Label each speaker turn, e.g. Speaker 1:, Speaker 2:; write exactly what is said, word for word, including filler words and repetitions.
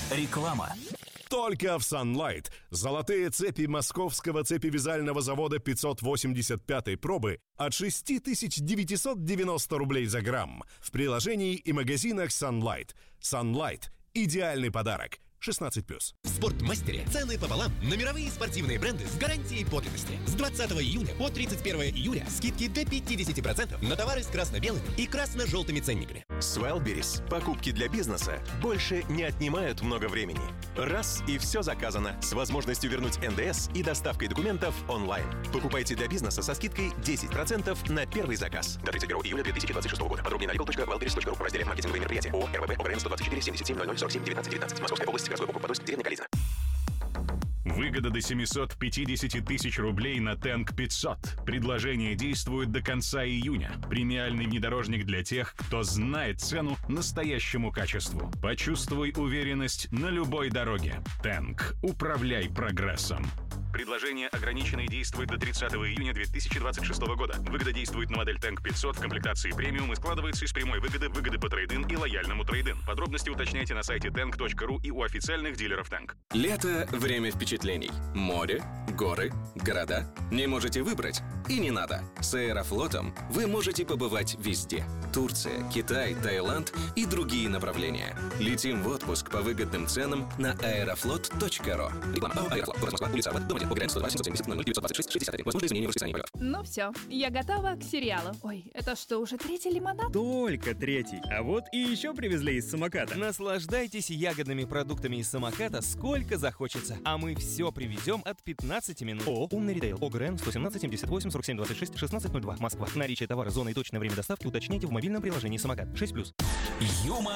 Speaker 1: Реклама.
Speaker 2: Только в Sunlight золотые цепи московского цепевязального завода пятьсот восемьдесят пятой пробы от шесть тысяч девятьсот девяносто рублей за грамм в приложении и магазинах Sunlight. Sunlight – идеальный подарок. шестнадцать плюс.
Speaker 3: В Спортмастере цены пополам на мировые спортивные бренды с гарантией подлинности. С двадцатого июня по тридцать первое июля скидки до пятьдесят процентов на товары с красно-белыми и красно-желтыми ценниками.
Speaker 4: С Wildberries покупки для бизнеса больше не отнимают много времени. Раз и все заказано с возможностью вернуть эн дэ эс и доставкой документов онлайн. Покупайте для бизнеса со скидкой десять процентов на первый заказ. До тридцать первого июля две тысячи двадцать шестого года. Подробнее на legal точка wildberries точка ru в разделе «Маркетинговые мероприятия». ООО эр вэ бэ ОГРН сто двадцать четыре семьдесят семь ноль ноль сорок семь девятнадцать девятнадцать. Московская область, городской округ Подольск, деревня Кализина.
Speaker 5: Выгода до семьсот пятьдесят тысяч рублей на Тэнк пятьсот. Предложение действует до конца июня. Премиальный внедорожник для тех, кто знает цену настоящему качеству. Почувствуй уверенность на любой дороге. Тэнк. Управляй прогрессом. Предложение ограничено и действует до тридцатого июня две тысячи двадцать шестого года. Выгода действует на модель Тэнк пятьсот в комплектации премиум и складывается из прямой выгоды, выгоды по трейд-ин и лояльному трейд-ин. Подробности уточняйте на сайте тэнк точка ру и у официальных дилеров Тэнк.
Speaker 6: Лето – время впечатлений. Море, горы, города. Не можете выбрать? И не надо. С Аэрофлотом вы можете побывать везде. Турция, Китай, Таиланд и другие направления. Летим в отпуск по выгодным ценам на аэрофлот точка ру. Реклама. Аэрофлот. Город Москва. Улица Аббат. Дом один. ОГРН сто два семьсот семьдесят ноль ноль девятьсот двадцать шесть шестьдесят один. Возможно, изменение в расписании полетов.
Speaker 7: Ну все, я готова к сериалу. Ой, это что, уже третий лимонад?
Speaker 8: Только третий. А вот и еще привезли из самоката. Наслаждайтесь ягодными продуктами из самоката сколько захочется. А мы все привезем от пятнадцати минут. О, умный ритейл. ОГРН сто семнадцать семьдесят восемь сорок семь двадцать шесть шестнадцать ноль два. Москва. Наличие товара, зона и точное время доставки уточняйте в мобильном приложении самокат. шесть плюс.
Speaker 1: Юмор